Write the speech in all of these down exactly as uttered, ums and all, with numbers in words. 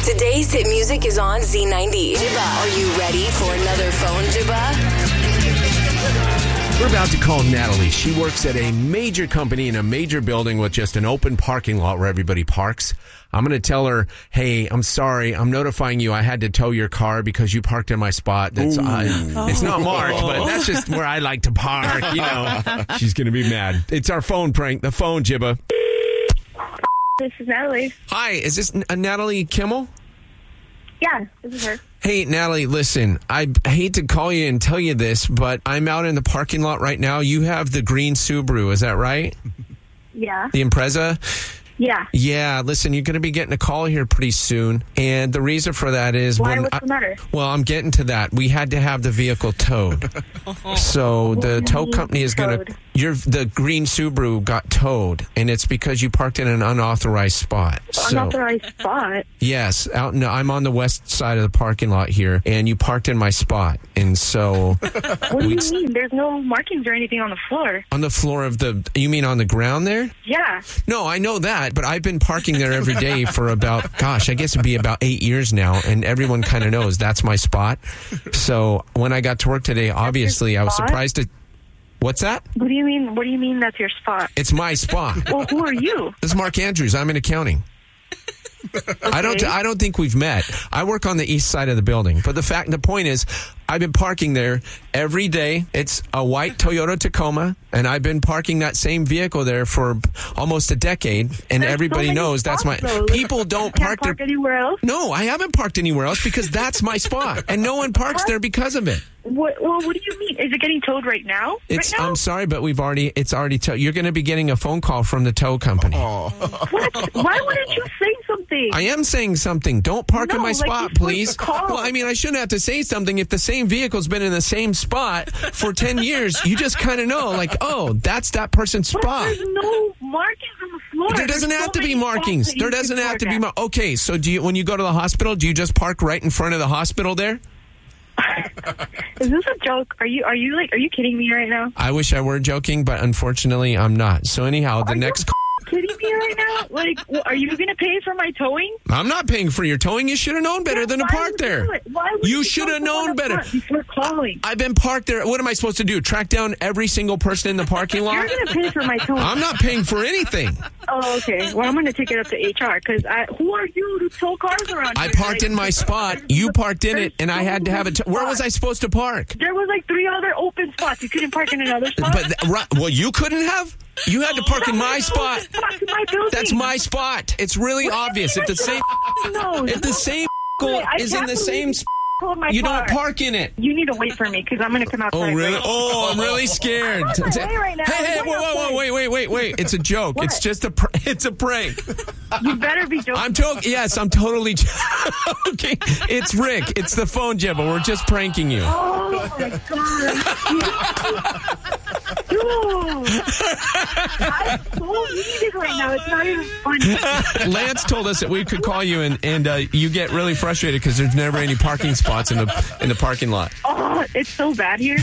Today's hit music is on Z ninety. Jibba, are you ready for another phone, Jibba? We're about to call Natalie. She works at a major company in a major building with just an open parking lot where everybody parks. I'm going to tell her, hey, I'm sorry. I'm notifying you. I had to tow your car because you parked in my spot. That's uh, It's not marked, but that's just where I like to park. You know, she's going to be mad. It's our phone prank. The phone, Jibba. This is Natalie. Hi, is this uh, Natalie Kimmel? Yeah, this is her. Hey, Natalie, listen, I hate to call you and tell you this, but I'm out in the parking lot right now. You have the green Subaru, is that right? Yeah. The Impreza? Yeah. Yeah, listen, you're going to be getting a call here pretty soon. And the reason for that is... Why? when What's I, the matter? Well, I'm getting to that. We had to have the vehicle towed. So the tow company is going to... Your The green Subaru got towed, and it's because you parked in an unauthorized spot. So, Unauthorized spot? yes, out in, I'm on the west side of the parking lot here, and you parked in my spot. And so... What do you mean? There's no markings or anything on the floor. On the floor of the... You mean on the ground there? Yeah. No, I know that, but I've been parking there every day for about, gosh, I guess it'd be about eight years now, and everyone kind of knows that's my spot. So when I got to work today, obviously, I was surprised to... What's that? What do you mean? What do you mean that's your spot? It's my spot. Well, who are you? This is Mark Andrews. I'm in accounting. Okay. I don't. I don't think we've met. I work on the east side of the building, but the fact, the point is, I've been parking there every day. It's a white Toyota Tacoma, and I've been parking that same vehicle there for almost a decade. And There's everybody so knows that's my. Though. People don't Can't park, park their, anywhere else. No, I haven't parked anywhere else because that's my spot, and no one parks What? there because of it. What? Well, what do you mean? Is it getting towed right now? It's. right now? I'm sorry, but we've already. It's already towed. You're going to be getting a phone call from the tow company. What? Why wouldn't you say something? I am saying something. Don't park No, in my like spot, you're supposed please. to call. Well, I mean, I shouldn't have to say something if the same vehicle's been in the same spot for ten years. You just kind of know, like, oh, that's that person's But spot. there's no markings on the floor. There doesn't There's have so to be many markings. spots that There you doesn't can have to park be. at. Mar- okay, so do you? When you go to the hospital, do you just park right in front of the hospital there? Is this a joke? Are you? Are you like? Are you kidding me right now? I wish I were joking, but unfortunately, I'm not. So anyhow, the Are next. you kidding me right now? Like, w- are you going to pay for my towing? I'm not paying for your towing. You should have known better than to Why park would you there. do it? Why would You you should tell have someone known up better. front before calling? I've been parked there. What am I supposed to do? Track down every single person in the parking lot? You're going to pay for my towing. I'm not paying for anything. Oh, okay. Well, I'm going to take it up to H R because I. Who are you to tow cars around? I here? parked Like, in my spot. You parked in it, and I had to have it. T- where was I supposed to park? There was like three other open spots. You couldn't park in another spot. But th- right, well, you couldn't have. You had to park in my spot. That's my building. That's my spot. It's really What do you obvious. mean If the I same, should know? if the same Wait, I is in can't the believe same, you sp- called my you car. don't park in it. You need to wait for me because I'm going to come outside. Oh really? Right? Oh, I'm really scared. I'm on my way right now. Hey, hey, I'm whoa, way whoa, whoa, outside. wait, wait, wait, wait! It's a joke. What? It's just a, pr- it's a prank. You better be joking. I'm joking. Yes, I'm totally joking. It's Rick. It's the phone, Jibba. We're just pranking you. Oh my god. Dude. I'm so heated right now. It's not even funny. Lance told us that we could call you, and and uh, you get really frustrated because there's never any parking spots in the in the parking lot. Oh, it's so bad here. Dude,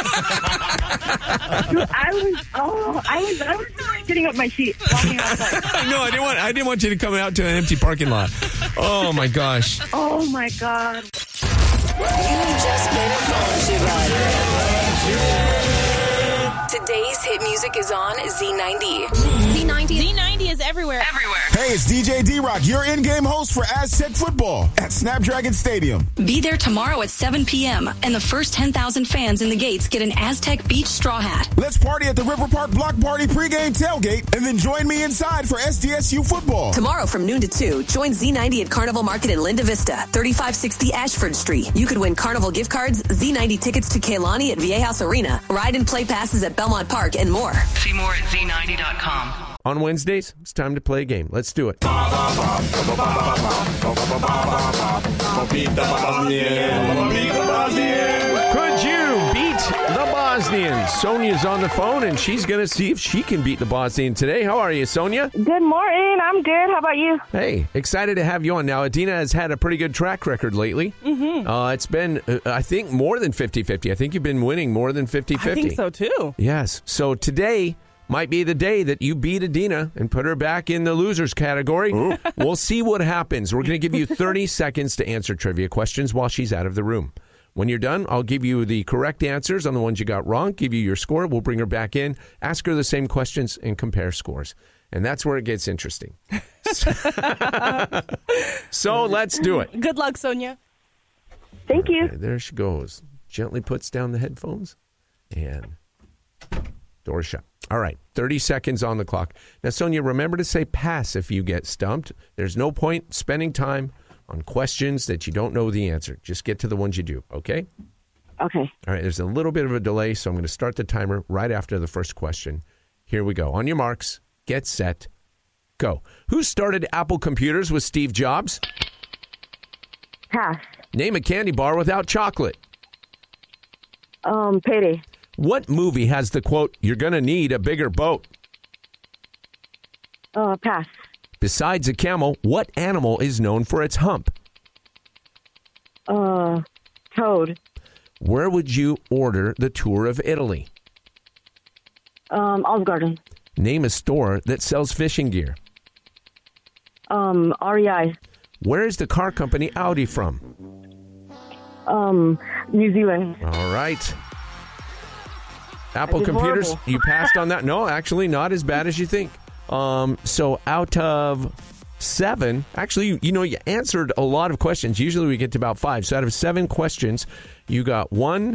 I was oh I was I was getting up my seat, walking outside. I know. I didn't want. I didn't want you to come out to an empty parking lot. Oh my gosh. Oh my god. You just been phone, Jibba. Today's hit music is on Z ninety. Z ninety. Z ninety is everywhere. Everywhere. Hey, it's D J D-Rock, your in-game host for Aztec football at Snapdragon Stadium. Be there tomorrow at seven p.m. and the first ten thousand fans in the gates get an Aztec Beach straw hat. Let's party at the River Park Block Party pregame tailgate and then join me inside for S D S U football. Tomorrow from noon to two, join Z ninety at Carnival Market in Linda Vista, thirty-five sixty Ashford Street. You could win Carnival gift cards, Z ninety tickets to Kehlani at Viejas Arena, ride and play passes at Belmont Park, and more. See more at Z ninety dot com. On Wednesdays, it's time to play a game. Let's do it. Could you beat the Bosnians? Sonia's on the phone, and she's going to see if she can beat the Bosnian today. How are you, Sonia? Good morning. I'm good. How about you? Hey, excited to have you on. Now, Adina has had a pretty good track record lately. Mm-hmm. Uh, it's been, uh, I think, more than fifty-fifty. I think you've been winning more than fifty-fifty. I think so, too. Yes. So today, might be the day that you beat Adina and put her back in the losers category. Ooh. We'll see what happens. We're going to give you thirty seconds to answer trivia questions while she's out of the room. When you're done, I'll give you the correct answers on the ones you got wrong, give you your score. We'll bring her back in, ask her the same questions, and compare scores. And that's where it gets interesting. So let's do it. Good luck, Sonia. Thank you. Okay, there she goes. Gently puts down the headphones and door shut. All right, thirty seconds on the clock. Now, Sonia, remember to say pass if you get stumped. There's no point spending time on questions that you don't know the answer. Just get to the ones you do, okay? Okay. All right, there's a little bit of a delay, so I'm going to start the timer right after the first question. Here we go. On your marks, get set, go. Who started Apple Computers with Steve Jobs? Pass. Name a candy bar without chocolate. Um, Payday. What movie has the quote, "You're going to need a bigger boat"? Uh, pass. Besides a camel, what animal is known for its hump? Uh, Toad. Where would you order the tour of Italy? Um, Olive Garden. Name a store that sells fishing gear. Um, R E I. Where is the car company Audi from? Um, New Zealand. All right. Apple did Computers, horrible. you passed on that? No, actually, not as bad as you think. Um, so out of seven, actually, you, you know, you answered a lot of questions. Usually we get to about five. So out of seven questions, you got one,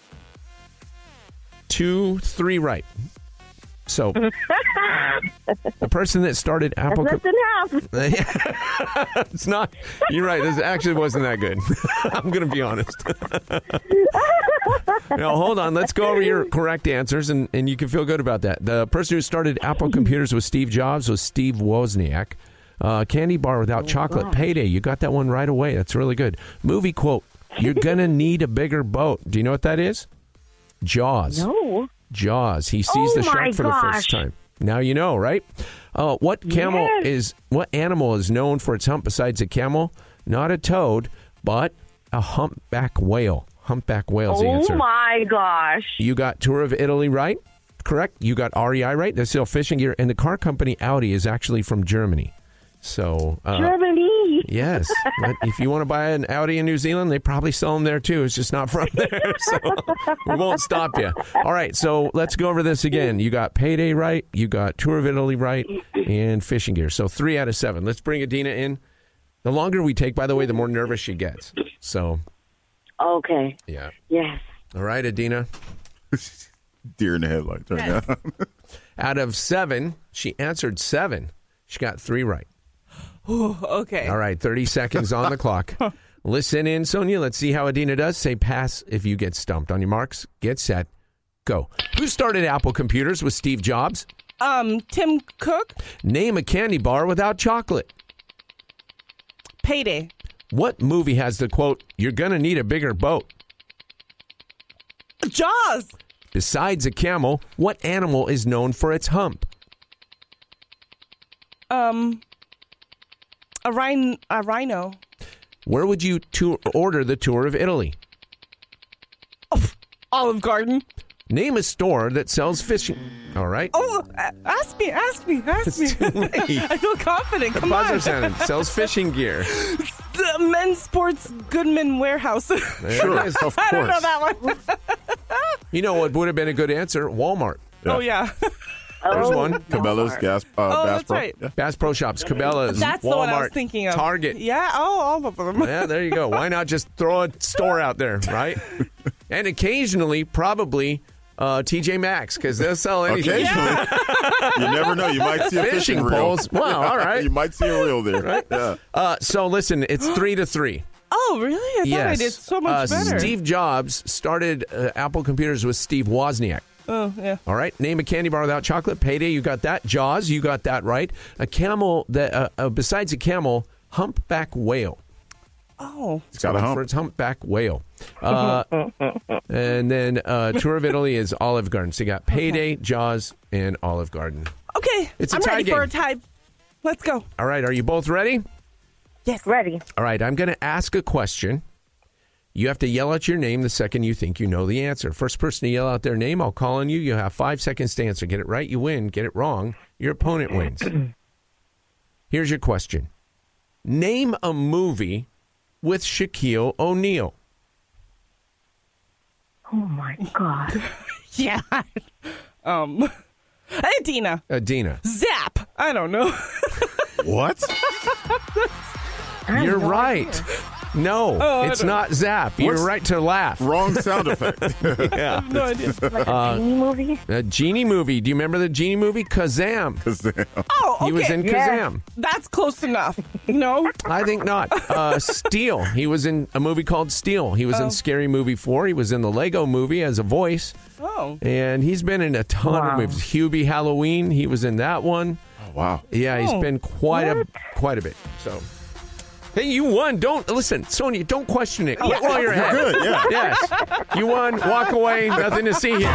two, three right. So the person that started Apple... That's less than half. It's not... You're right. This actually wasn't that good. I'm going to be honest. Now, hold on. Let's go over your correct answers, and, and you can feel good about that. The person who started Apple Computers with Steve Jobs was Steve Wozniak. Uh, candy bar without Oh, chocolate. gosh. Payday. You got that one right away. That's really good. Movie quote. You're going to need a bigger boat. Do you know what that is? Jaws. No. Jaws. He sees Oh the shark my for the first gosh. time. Now you know, right? Uh, what camel Yes. is? What animal is known for its hump besides a camel? Not a toad, but a humpback whale. Humpback whale's the Oh answer. my gosh. You got Tour of Italy right. Correct. You got R E I right. They sell fishing gear, and the car company Audi is actually from Germany. So uh, Germany. yes, but if you want to buy an Audi in New Zealand, they probably sell them there too. It's just not from there, so we won't stop you. All right, so let's go over this again. You got Payday right, you got Tour of Italy right, and fishing gear. So three out of seven. Let's bring Adina in. The longer we take, by the way, the more nervous she gets. So Okay. yeah. Yes. All right, Adina. Deer in the headlights right Yes. now. Out of seven, she answered seven. She got three right. Ooh, okay. All right, thirty seconds on the clock. Listen in, Sonia. Let's see how Adina does. Say pass if you get stumped. On your marks, get set, go. Who started Apple Computers with Steve Jobs? Um, Tim Cook, Name a candy bar without chocolate. Payday. What movie has the quote, "You're going to need a bigger boat"? Jaws. Besides a camel, what animal is known for its hump? Um, a rhino. A rhino. Where would you to- order the tour of Italy? Olive Garden. Name a store that sells fishing. All right. Oh, a- ask me, ask me, ask me. It's too late. I feel confident. The Come buzzer on. sounded. Sells fishing gear. The Men's Sports Goodman Warehouse. There Sure, it is. of I don't know course. that one. You know what would have been a good answer? Walmart. Oh, yeah. There's Oh, one. Cabela's, Gas, uh, Oh, Bass that's Pro. right. Yeah. Bass Pro Shops, Cabela's, That's Walmart, the one I was thinking of. Target. Yeah, oh, all of them. Yeah, there you go. Why not just throw a store out there, right? And occasionally, probably uh, T J Maxx, because they'll sell anything. Occasionally. You never know. You might see a Fishing fishing, reel. poles. Well, all right. You might see a reel there. Right? Yeah. Uh, so listen, it's three to three. Oh, really? I thought yes. I did so much uh, better. Steve Jobs started uh, Apple Computers with Steve Wozniak. Oh, yeah. All right. Name a candy bar without chocolate. Payday, you got that. Jaws, you got that right. A camel that, uh, uh, besides a camel, humpback whale. Oh. It's got a For hump. its humpback whale. Uh, and then uh, Tour of Italy is Olive Garden. So you got Payday, Jaws, and Olive Garden. Okay. It's a I'm tie ready game. for a tie. Let's go. All right. Are you both ready? Yes. Ready. All right. I'm going to ask a question, You have to yell out your name the second you think you know the answer. First person to yell out their name, I'll call on you. You have five seconds to answer. Get it right, you win. Get it wrong, your opponent wins. Here's your question. Name a movie with Shaquille O'Neal. Oh, my God. Yeah. Um, hey, Dina. Uh, Dina. Zap. I don't know. What? You're right. No, Oh, I it's don't- not Zap. You're What's- right to laugh. Wrong sound effect. Yeah. No idea. Like a genie movie? A Genie movie. Do you remember the Genie movie? Kazam. Oh, okay. He was in Yeah. Kazam. That's close enough. No? I think not. Uh, Steel. He was in a movie called Steel. He was Oh. in Scary Movie four. He was in the Lego movie as a voice. Oh. And he's been in a ton Wow. of movies. Hubie Halloween. He was in that one. Oh, wow. Yeah, he's Oh, been quite a what? quite a bit. So, hey, you won. Don't listen, Sonia. Don't question it. Quit while you're ahead. Good, yeah. Yes, you won. Walk away. Nothing to see here.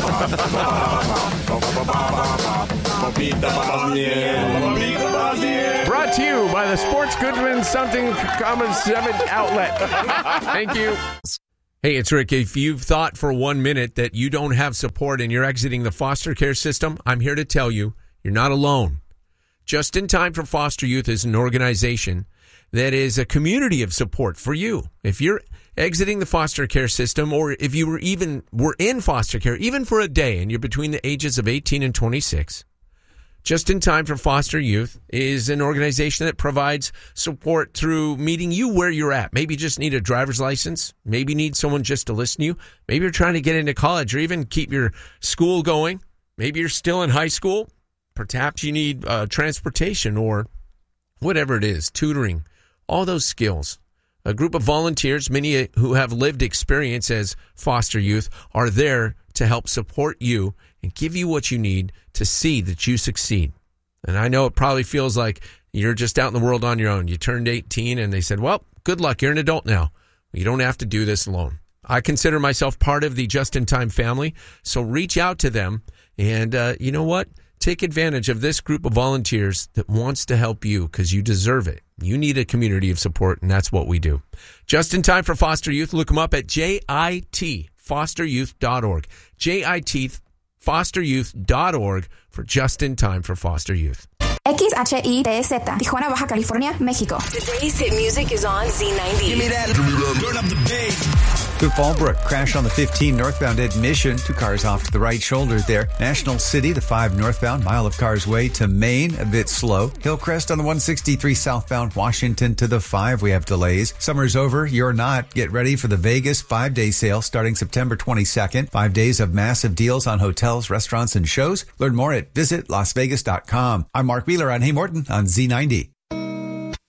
Brought to you by the Sports Goodman Something Common Seven Outlet. Thank you. Hey, it's Rick. If you've thought for one minute that you don't have support and you're exiting the foster care system, I'm here to tell you you're not alone. Just in Time for Foster Youth is an organization that is a community of support for you. If you're exiting the foster care system, or if you were even were in foster care, even for a day, and you're between the ages of eighteen and twenty-six, Just in Time for Foster Youth is an organization that provides support through meeting you where you're at. Maybe you just need a driver's license. Maybe you need someone just to listen to you. Maybe you're trying to get into college or even keep your school going. Maybe you're still in high school. Perhaps you need uh, transportation or whatever it is, tutoring, all those skills. A group of volunteers, many who have lived experience as foster youth, are there to help support you and give you what you need to see that you succeed. And I know it probably feels like you're just out in the world on your own. You turned eighteen and they said, well, good luck. You're an adult now. You don't have to do this alone. I consider myself part of the Just in Time family. So reach out to them. And uh, you know what? Take advantage of this group of volunteers that wants to help you because you deserve it. You need a community of support, and that's what we do. Just in Time for Foster Youth. Look them up at J I T foster youth dot org. J I T foster youth dot org for Just in Time for Foster Youth. X H I T Z, Tijuana, Baja California, México. Today's hit music is on Z ninety. Give me that. Turn up the bass. Through Fallbrook, crash on the fifteen northbound Admission. Two cars off to the right shoulder there. National City, the five northbound, mile of cars way to Maine, a bit slow. Hillcrest on the one sixty-three southbound, Washington to the five. We have delays. Summer's over. You're not. Get ready for the Vegas five-day sale starting September twenty-second. Five days of massive deals on hotels, restaurants, and shows. Learn more at visit las vegas dot com. I'm Mark Wheeler on Hey Morton on Z ninety.